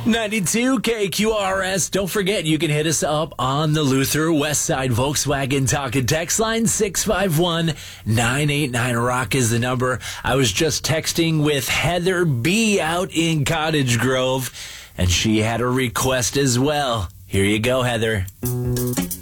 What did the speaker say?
92 KQRS. Don't forget, you can hit us up on the Luther Westside Volkswagen Talk and Text line. 651-989 Rock is the number. I was just texting with Heather B. out in Cottage Grove, and she had a request as well. Here you go, Heather.